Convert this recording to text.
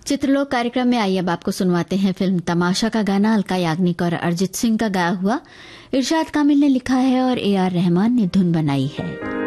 चित्रलोक कार्यक्रम में आइए अब आपको सुनवाते हैं फिल्म तमाशा का गाना अलका याग्निक और अरिजीत सिंह का गाया हुआ। इरशाद कामिल ने लिखा है और AR रहमान ने धुन बनाई है।